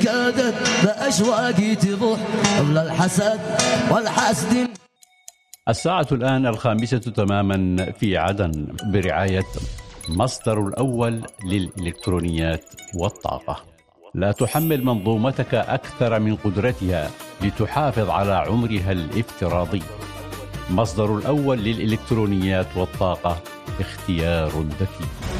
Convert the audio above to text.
كادت بأشواقي تبوح قبل الحسد والحسد. الساعة الآن 5:00 تماما في عدن برعاية مصدر الأول للإلكترونيات والطاقة. لا تحمل منظومتك أكثر من قدرتها لتحافظ على عمرها الافتراضي. مصدر الأول للإلكترونيات والطاقة، اختيار ذكي.